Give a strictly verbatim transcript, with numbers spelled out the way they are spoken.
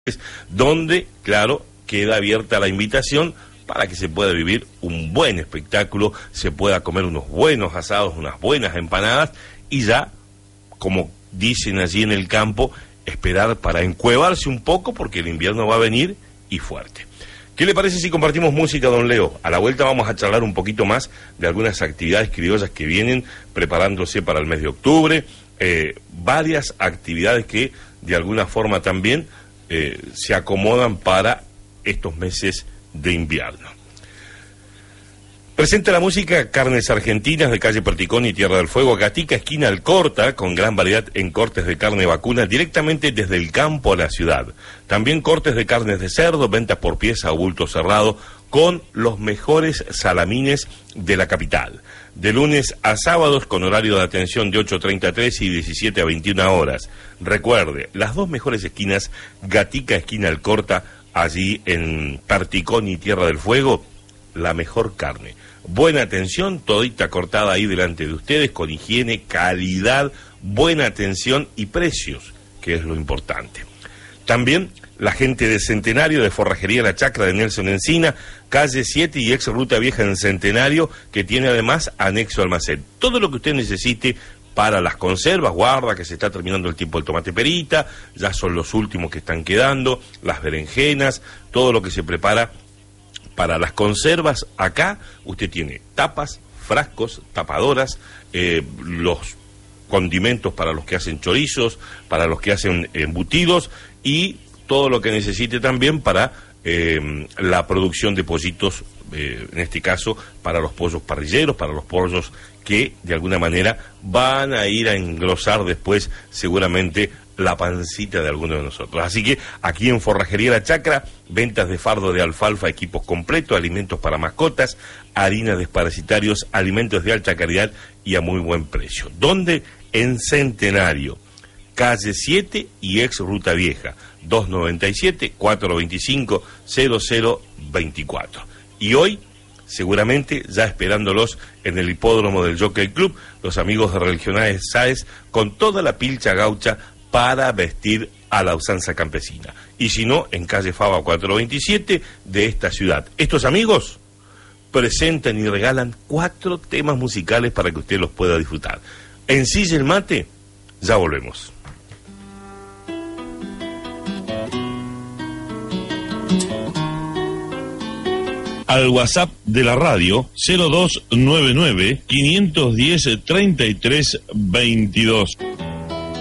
donde, claro, queda abierta la invitación para que se pueda vivir un buen espectáculo, se pueda comer unos buenos asados, unas buenas empanadas, y ya, como dicen allí en el campo, esperar para encuevarse un poco, porque el invierno va a venir y fuerte. ¿Qué le parece si compartimos música, don Leo? A la vuelta vamos a charlar un poquito más de algunas actividades criollas que vienen preparándose para el mes de octubre, eh, varias actividades que de alguna forma también eh, se acomodan para estos meses de invierno. Presenta la música Carnes Argentinas de calle Perticón y Tierra del Fuego, Gatica, esquina Alcorta, con gran variedad en cortes de carne vacuna directamente desde el campo a la ciudad. También cortes de carnes de cerdo, ventas por pieza o bulto cerrado, con los mejores salamines de la capital. De lunes a sábados con horario de atención de ocho treinta a tres y diecisiete a veintiuna horas. Recuerde, las dos mejores esquinas, Gatica, esquina Alcorta, allí en Perticón y Tierra del Fuego, la mejor carne. Buena atención, todita cortada ahí delante de ustedes, con higiene, calidad, buena atención y precios, que es lo importante. También la gente de Centenario, de Forrajería La Chacra de Nelson Encina, calle siete y ex Ruta Vieja en Centenario, que tiene además anexo almacén. Todo lo que usted necesite para las conservas, guarda que se está terminando el tiempo del tomate perita, ya son los últimos que están quedando, las berenjenas, todo lo que se prepara para las conservas. Acá usted tiene tapas, frascos, tapadoras, eh, los condimentos para los que hacen chorizos, para los que hacen embutidos y todo lo que necesite también para eh, la producción de pollitos, eh, en este caso para los pollos parrilleros, para los pollos que de alguna manera van a ir a engrosar después seguramente la pancita de alguno de nosotros. Así que aquí en Forrajería La Chacra, ventas de fardo de alfalfa, equipos completos, alimentos para mascotas, harina de desparasitarios, alimentos de alta calidad y a muy buen precio. ¿Dónde? En Centenario, calle siete y ex Ruta Vieja, dos noventa y siete, cuatrocientos veinticinco, cero cero veinticuatro. Y hoy, seguramente, ya esperándolos en el hipódromo del Jockey Club, los amigos de Regionales Sáez, con toda la pilcha gaucha para vestir a la usanza campesina. Y si no, en calle Fava cuatrocientos veintisiete de esta ciudad. Estos amigos presentan y regalan cuatro temas musicales para que usted los pueda disfrutar. En Silla el Mate, ya volvemos. Al WhatsApp de la radio cero dos nueve nueve, quinientos diez, treinta y tres veintidós.